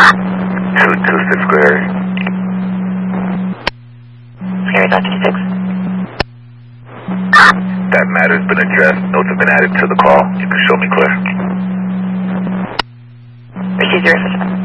226 Gary. Gary 226. That matter's been addressed. Notes have been added to the call. You can show me clear. Receive your assistant.